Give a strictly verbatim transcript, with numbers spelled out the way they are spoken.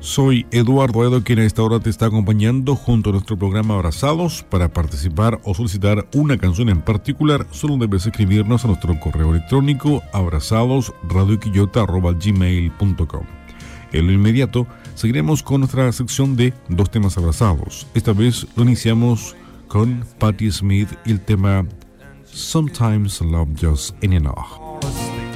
Soy Eduardo Edo, quien a esta hora te está acompañando junto a nuestro programa Abrazados. Para participar o solicitar una canción en particular, solo debes escribirnos a nuestro correo electrónico abrazados radio quillota arroba gmail punto com. En lo inmediato, seguiremos con nuestra sección de Dos temas abrazados. Esta vez lo iniciamos con Patti Smith y el tema Sometimes Love Just Ain't Enough.